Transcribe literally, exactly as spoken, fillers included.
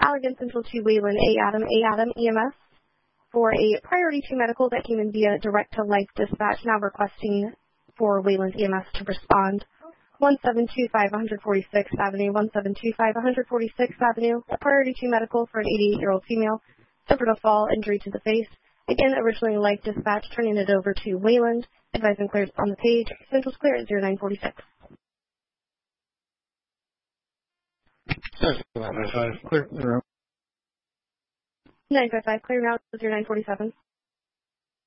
Allergan Central to Wayland A. Adam, A. Adam, E M S, for a priority two medical that came in via direct-to-life dispatch, now requesting for Wayland E M S to respond. one seven two five one forty-sixth Avenue, one seven two five one forty-sixth Avenue, a priority two medical for an eighty-eight-year-old female, suffered a fall, injury to the face. Again, originally life dispatch, turning it over to Wayland, advising clearance on the page. Central's clear at zero nine forty-six. nine five five, clear. nine five five, clear now, zero nine forty-seven.